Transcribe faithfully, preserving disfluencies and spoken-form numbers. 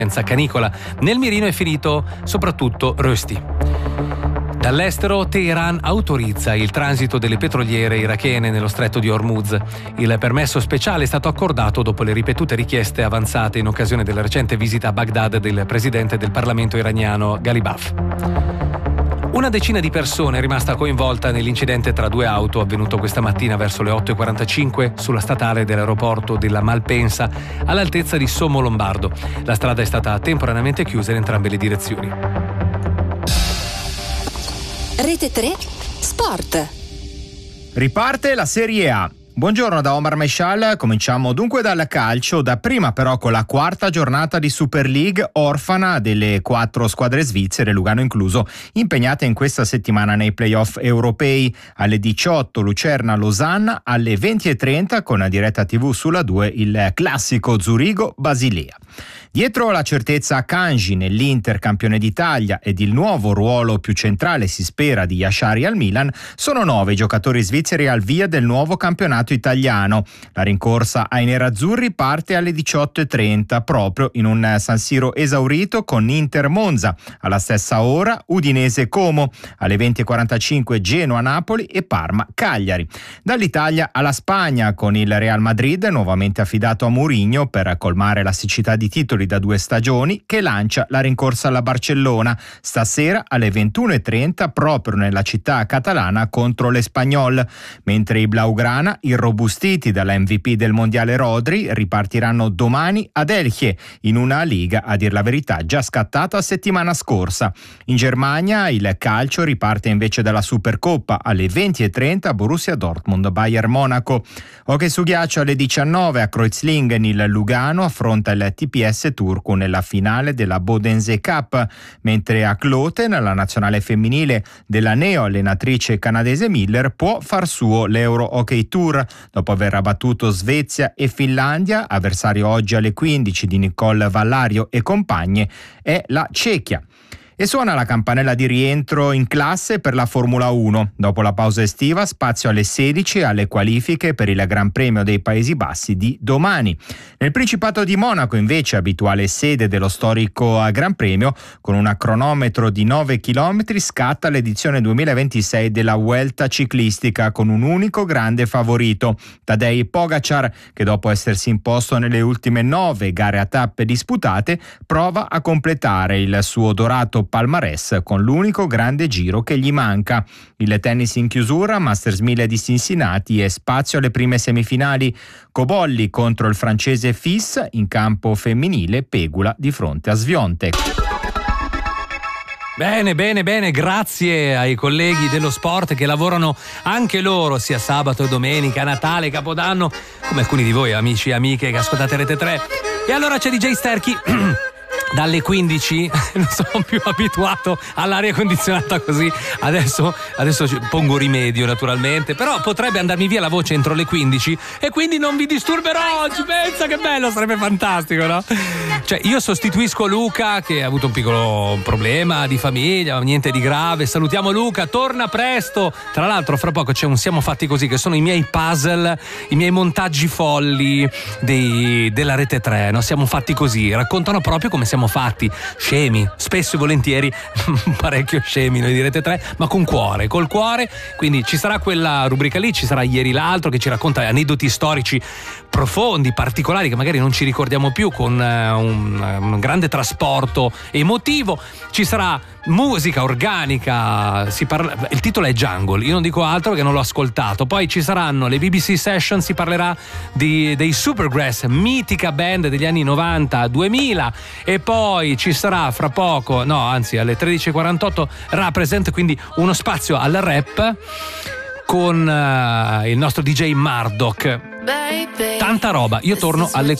canicola. Nel mirino è finito soprattutto Rushdie. Dall'estero, Teheran autorizza il transito delle petroliere irachene nello stretto di Hormuz. Il permesso speciale è stato accordato dopo le ripetute richieste avanzate in occasione della recente visita a Baghdad del presidente del Parlamento iraniano Ghalibaf. Una decina di persone è rimasta coinvolta nell'incidente tra due auto avvenuto questa mattina verso le otto e quarantacinque sulla statale dell'aeroporto della Malpensa all'altezza di Sommo Lombardo. La strada è stata temporaneamente chiusa in entrambe le direzioni. Rete tre Sport. Riparte la Serie A. Buongiorno da Omar Mescial, cominciamo dunque dal calcio, dapprima però con la quarta giornata di Super League, orfana delle quattro squadre svizzere, Lugano incluso, impegnate in questa settimana nei playoff europei. Alle diciotto Lucerna-Losanna, alle venti e trenta con la diretta tivù sulla due il classico Zurigo-Basilea. Dietro la certezza a Kanji nell'Inter campione d'Italia ed il nuovo ruolo più centrale si spera di Yashari al Milan, sono nove i giocatori svizzeri al via del nuovo campionato italiano. La rincorsa ai nerazzurri parte alle diciotto e trenta proprio in un San Siro esaurito con Inter Monza. Alla stessa ora Udinese Como, alle venti e quarantacinque Genoa Napoli e Parma Cagliari. Dall'Italia alla Spagna con il Real Madrid nuovamente affidato a Mourinho per colmare la siccità di titoli da due stagioni, che lancia la rincorsa alla Barcellona stasera alle ventuno e trenta proprio nella città catalana contro l'Espanyol, mentre i Blaugrana, irrobustiti dalla M V P del mondiale Rodri, ripartiranno domani ad Elche in una liga a dir la verità già scattata settimana scorsa. In Germania il calcio riparte invece dalla Supercoppa alle venti e trenta Borussia Dortmund Bayern Monaco. Hockey su ghiaccio alle diciannove a Kreuzlingen il Lugano affronta il T P S turco nella finale della Bodense Cup, mentre a Kloten la nazionale femminile della neo allenatrice canadese Miller può far suo l'Euro Hockey Tour dopo aver abbattuto Svezia e Finlandia. Avversario oggi alle quindici di Nicole Vallario e compagne è la Cechia. E suona la campanella di rientro in classe per la Formula uno. Dopo la pausa estiva, spazio alle sedici alle qualifiche per il Gran Premio dei Paesi Bassi di domani. Nel Principato di Monaco, invece, abituale sede dello storico Gran Premio, con un cronometro di nove chilometri scatta l'edizione duemilaventisei della Vuelta ciclistica con un unico grande favorito, Tadej Pogacar, che dopo essersi imposto nelle ultime nove gare a tappe disputate, prova a completare il suo dorato palmarès con l'unico grande giro che gli manca. Il tennis in chiusura, Masters mille di Cincinnati e spazio alle prime semifinali. Cobolli contro il francese Fils, in campo femminile Pegula di fronte a Swiatek. Bene, bene, bene, grazie ai colleghi dello sport che lavorano anche loro sia sabato e domenica, Natale, Capodanno, come alcuni di voi amici e amiche che ascoltate Rete tre. E allora c'è D J Sterchi dalle quindici, non sono più abituato all'aria condizionata così, adesso, adesso pongo rimedio naturalmente, però potrebbe andarmi via la voce entro le quindici e quindi non vi disturberò oggi. Pensa che bello, sarebbe fantastico, no? Cioè io sostituisco Luca che ha avuto un piccolo problema di famiglia, niente di grave, salutiamo Luca, torna presto. Tra l'altro fra poco c'è un Siamo Fatti Così, che sono i miei puzzle, i miei montaggi folli dei, della Rete tre, no? Siamo Fatti Così, raccontano proprio come siamo fatti, scemi, spesso e volentieri parecchio scemi noi di Rete tre, ma con cuore, col cuore. Quindi ci sarà quella rubrica lì, ci sarà Ieri l'altro che ci racconta aneddoti storici profondi, particolari che magari non ci ricordiamo più, con uh, un, un grande trasporto emotivo. Ci sarà musica organica, si parla, il titolo è Jungle, io non dico altro perché non l'ho ascoltato. Poi ci saranno le B B C Session, si parlerà di, dei Supergrass, mitica band degli anni novanta duemila, e poi ci sarà fra poco, no anzi alle tredici e quarantotto Represent, quindi uno spazio al rap con uh, il nostro D J Murdoch. Tanta roba, io torno alle